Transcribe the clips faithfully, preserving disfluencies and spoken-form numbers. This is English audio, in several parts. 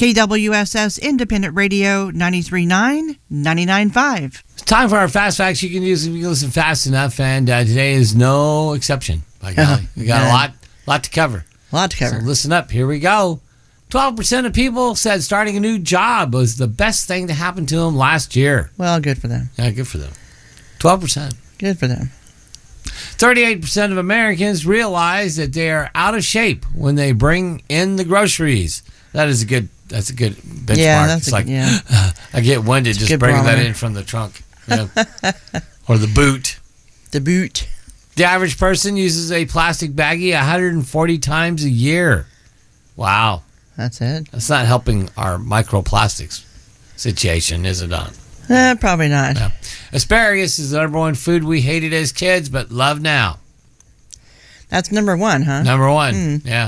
K W S S Independent Radio, ninety-three point nine, ninety-nine point five. It's time for our Fast Facts you can use if you can listen fast enough, and uh, today is no exception. By golly, we got a lot, lot to cover. A lot to cover. So listen up. Here we go. twelve percent of people said starting a new job was the best thing to happen to them last year. Well, good for them. Yeah, good for them. twelve percent. Good for them. thirty-eight percent of Americans realize that they are out of shape when they bring in the groceries. That is a good. That's a good benchmark. Yeah, that's it's a, like yeah. uh, I get winded just bringing barometer. that in from the trunk, yeah. Or the boot. The boot. The average person uses a plastic baggie one hundred forty times a year. Wow, That's it. that's not helping our microplastics situation, is it, Don? Uh, probably not. Yeah. Asparagus is the number one food we hated as kids, but love now. That's number one, huh? Number one, Hmm. yeah.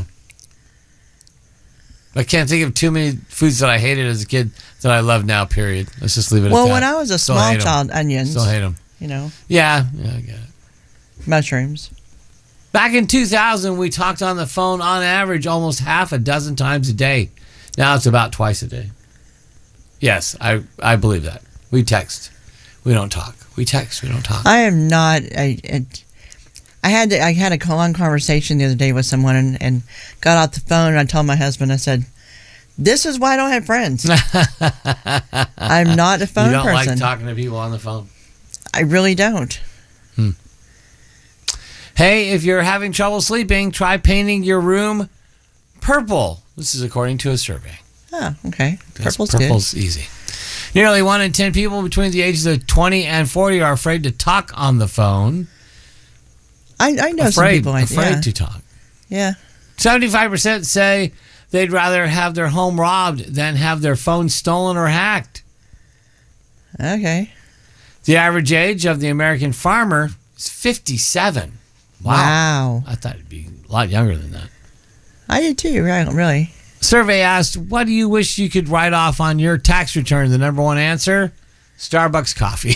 I can't think of too many foods that I hated as a kid that I love now, period. Let's just leave it Well, at that. when I was a Still small hate 'em. child, onions. Still hate them. You know, Yeah, yeah, I get it. mushrooms. Back in two thousand, we talked on the phone on average almost half a dozen times a day. Now it's about twice a day. Yes, I, I believe that. We text. We don't talk. We text. We don't talk. I am not. I, I, I had to, I had a long conversation the other day with someone and, and got off the phone and I told my husband, I said, "This is why I don't have friends. I'm not a phone You don't person. like talking to people on the phone? I really don't." Hmm. Hey, if you're having trouble sleeping, try painting your room purple. This is according to a survey. Oh, okay. Yes, Purple's, purple's easy. Nearly one in ten people between the ages of twenty and forty are afraid to talk on the phone. good. I, I know some Afraid, people. I, afraid yeah. to talk. Yeah. seventy-five percent say they'd rather have their home robbed than have their phone stolen or hacked. Okay. The average age of the American farmer is fifty-seven. Wow. Wow. I thought it'd be a lot younger than that. I did too. Right. Really. Survey asked, what do you wish you could write off on your tax return? The number one answer, Starbucks coffee.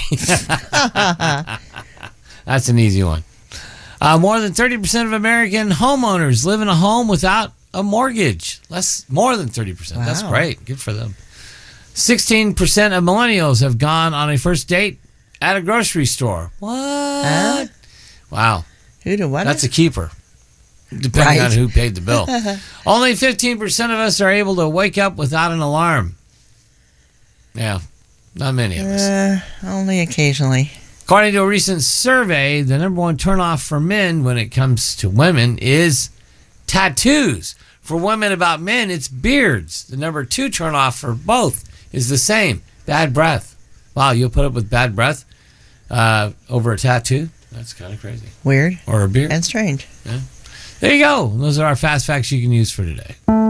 That's an easy one. Uh, more than thirty percent of American homeowners live in a home without a mortgage. Less, more than thirty percent. Wow. That's great. Good for them. sixteen percent of millennials have gone on a first date at a grocery store. What? Huh? Wow. Who do what? That's a keeper, depending Right. on who paid the bill. Only fifteen percent of us are able to wake up without an alarm. Yeah, not many of us. Uh, only occasionally. According to a recent survey, the number one turnoff for men when it comes to women is tattoos. For women about men, it's beards. The number two turnoff for both is the same, bad breath. Wow, you'll put up with bad breath uh, over a tattoo? That's kind of crazy. Weird. Or a beard. And strange. Yeah. There you go. Those are our fast facts you can use for today.